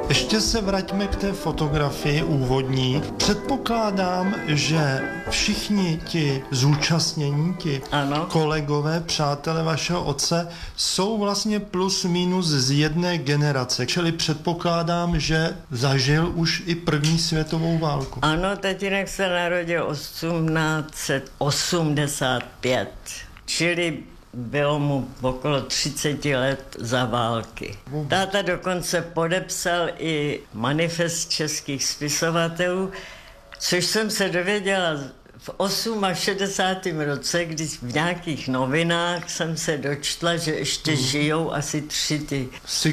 Ještě se vraťme k té fotografii úvodní. Předpokládám, že všichni ti zúčastnění, kolegové, přátelé vašeho otce, jsou vlastně plus minus z jedné generace. Čili předpokládám, že zažil už i první světovou válku. Ano, tatínek se narodil 1885, čili bylo mu okolo 30 let za války. Táta dokonce podepsal i manifest českých spisovatelů, což jsem se dověděla v 68. roce, kdy v nějakých novinách jsem se dočtla, že ještě žijou asi 3 ty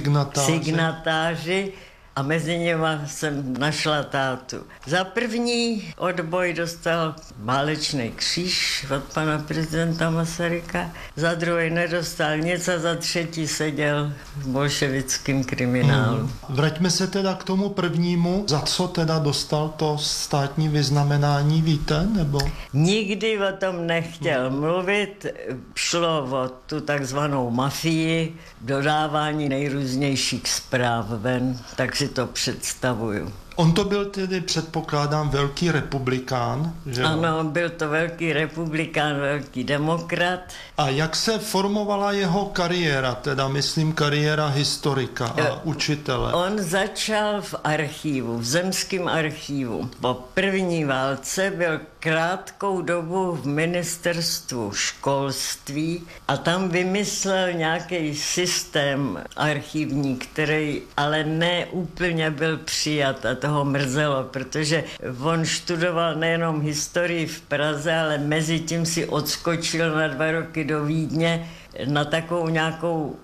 signatáři. A mezi něma jsem našla tátu. Za první odboj dostal válečný kříž od pana prezidenta Masaryka, za druhý nedostal nic a za třetí seděl v bolševickém kriminálu. Vraťme se teda k tomu prvnímu. Za co teda dostal to státní vyznamenání, víte? Nebo? Nikdy o tom nechtěl mluvit. Šlo o tu takzvanou mafii, dodávání nejrůznějších zpráv ven, tak si to představuju. On to byl tedy, předpokládám, velký republikán, že? Ano, byl to velký republikán, velký demokrat. A jak se formovala jeho kariéra, teda myslím kariéra historika a učitele? On začal v archivu, v zemském archivu. Po první válce byl krátkou dobu v ministerstvu školství a tam vymyslel nějaký systém archivní, který ale ne úplně byl přijat a toho mrzelo, protože on študoval nejenom historii v Praze, ale mezi tím si odskočil na 2 roky do Vídně na takovou nějakou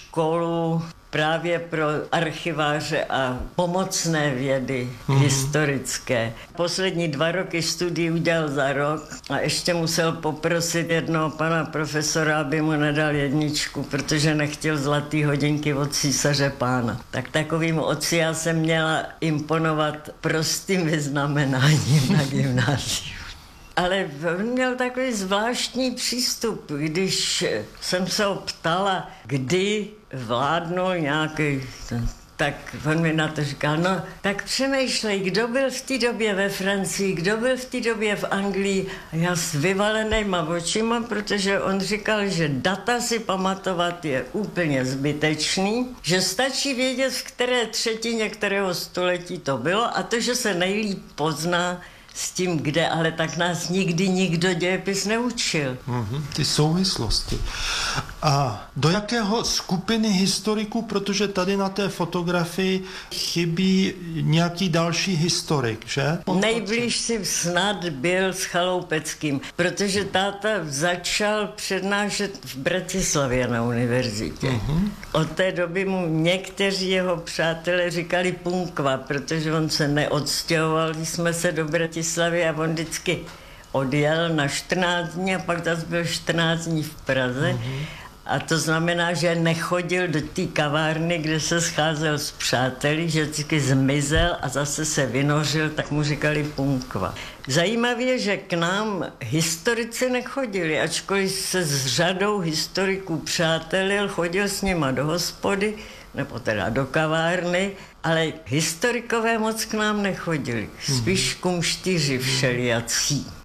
školu právě pro archiváře a pomocné vědy historické. Poslední 2 roky studií udělal za rok a ještě musel poprosit jednoho pana profesora, aby mu nedal 1, protože nechtěl zlatý hodinky od císaře pána. Tak takovým otci já jsem měla imponovat prostým vyznamenáním na gymnáziu. Ale on měl takový zvláštní přístup, když jsem se ho ptala, kdy vládnul nějaký, tak on mi na to říkal, no tak přemýšlej, kdo byl v té době ve Francii, kdo byl v té době v Anglii. A já s vyvalenýma očima, protože on říkal, že data si pamatovat je úplně zbytečný, že stačí vědět, v které třetině kterého století to bylo a to, že se nejlíp pozná s tím, kde, ale tak nás nikdy nikdo dějepis neučil. Ty souvislosti. A do jakého skupiny historiků, protože tady na té fotografii chybí nějaký další historik, že? Nejblíž si snad byl s Chaloupeckým, protože táta začal přednášet v Bratislavě na univerzitě. Od té doby mu někteří jeho přátelé říkali Punkva, protože on se neodstěhoval, když jsme se do Bratislavy a on vždycky odjel na 14 dní a pak zase byl 14 dní v Praze. A to znamená, že nechodil do té kavárny, kde se scházel s přáteli, že vždycky zmizel a zase se vynořil, tak mu říkali Punkva. Zajímavé je, že k nám historici nechodili, ačkoliv se s řadou historiků přátelil, chodil s nima do hospody, nebo teda do kavárny, ale historikové moc k nám nechodili, spíš kumštíři všelijací.